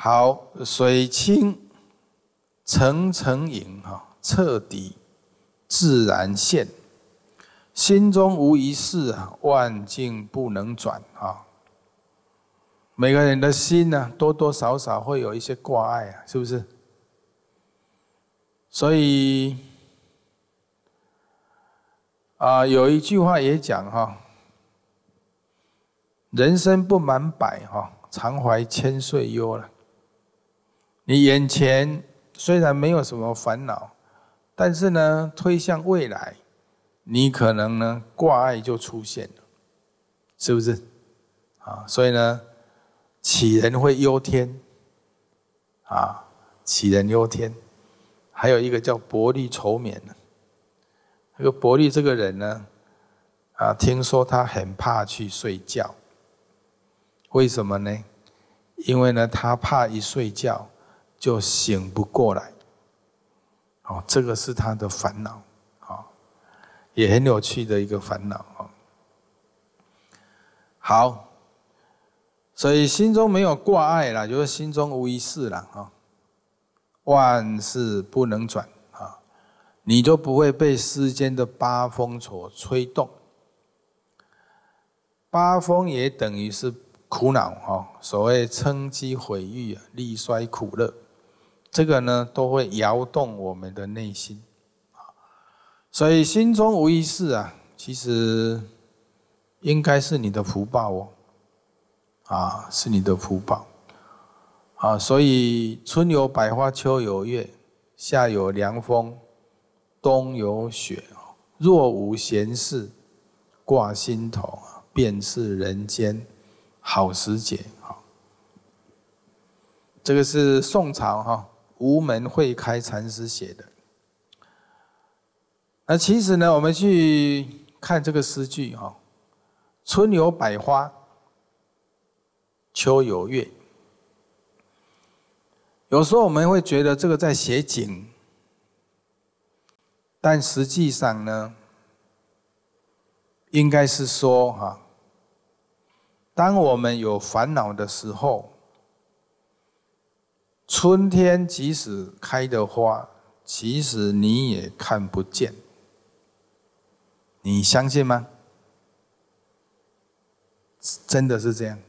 好，水清澄澄盈彻底自然现，心中无一事万境不能转每个人的心呢，多多少少会有一些挂碍是不是？所以有一句话也讲人生不满百常怀千岁忧了。你眼前虽然没有什么烦恼，但是呢，推向未来，你可能呢挂碍就出现了，是不是？所以呢，杞人会忧天杞人忧天。还有一个叫薄利愁眠的，这个薄利这个人呢，听说他很怕去睡觉，为什么呢？因为呢，他怕一睡觉就醒不过来，这个是他的烦恼，也很有趣的一个烦恼。好，所以心中没有挂碍啦，就是心中无一事啦，万事不能转你就不会被世间的八风所吹动。八风也等于是苦恼所谓嗔机毁誉力衰苦乐，这个呢都会摇动我们的内心。所以心中无一事其实应该是你的福报是你的福报所以春有百花，秋有月，夏有凉风，冬有雪。若无闲事挂心头，便是人间好时节。这个是宋朝无门慧开禅师写的。那其实呢，我们去看这个诗句春有百花，秋有月。有时候我们会觉得这个在写景，但实际上呢，应该是说当我们有烦恼的时候，春天即使开的花，其实你也看不见。你相信吗？真的是这样。